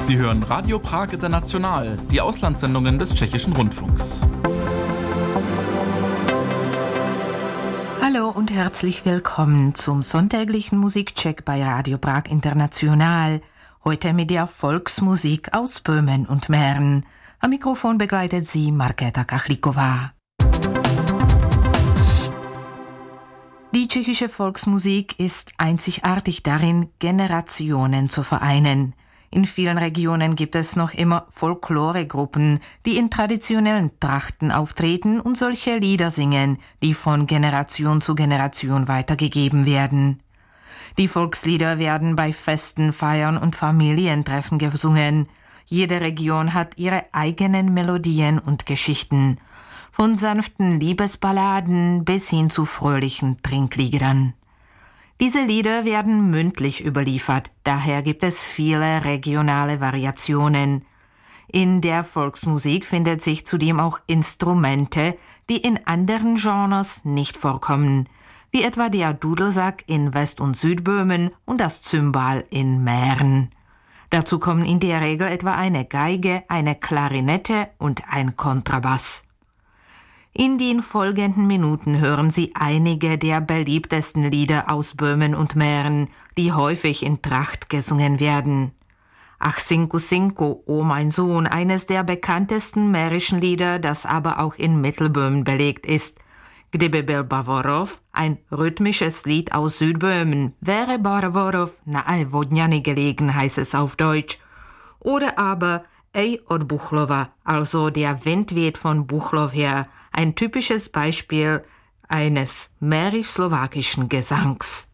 Sie hören Radio Prag International, die Auslandssendungen des Tschechischen Rundfunks. Hallo und herzlich willkommen zum sonntäglichen Musikcheck bei Radio Prag International. Heute mit der Volksmusik aus Böhmen und Mähren. Am Mikrofon begleitet sie Markéta Kachlíková. Die tschechische Volksmusik ist einzigartig darin, Generationen zu vereinen. In vielen Regionen gibt es noch immer Folkloregruppen, die in traditionellen Trachten auftreten und solche Lieder singen, die von Generation zu Generation weitergegeben werden. Die Volkslieder werden bei Festen, Feiern und Familientreffen gesungen. Jede Region hat ihre eigenen Melodien und Geschichten. Von sanften Liebesballaden bis hin zu fröhlichen Trinkliedern. Diese Lieder werden mündlich überliefert, daher gibt es viele regionale Variationen. In der Volksmusik findet sich zudem auch Instrumente, die in anderen Genres nicht vorkommen, wie etwa der Dudelsack in West- und Südböhmen und das Zymbal in Mähren. Dazu kommen in der Regel etwa eine Geige, eine Klarinette und ein Kontrabass. In den folgenden Minuten hören Sie einige der beliebtesten Lieder aus Böhmen und Mähren, die häufig in Tracht gesungen werden. Ach Sinku Sinku, oh mein Sohn, eines der bekanntesten mährischen Lieder, das aber auch in Mittelböhmen belegt ist. Kdyby byl Bavorov, ein rhythmisches Lied aus Südböhmen, wäre Bavorov nahe Vodňany gelegen, heißt es auf Deutsch. Oder aber Ej od Buchlova, also der Wind weht von Buchlov her, ein typisches Beispiel eines mährisch-slowakischen Gesangs.